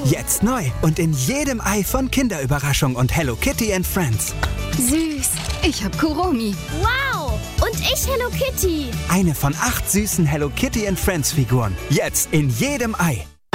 Jetzt neu und in jedem Ei von Kinderüberraschung und Hello Kitty and Friends. Süß. Ich hab Kuromi. Wow. Und ich Hello Kitty. Eine von 8 süßen Hello Kitty and Friends Figuren. Jetzt in jedem Ei.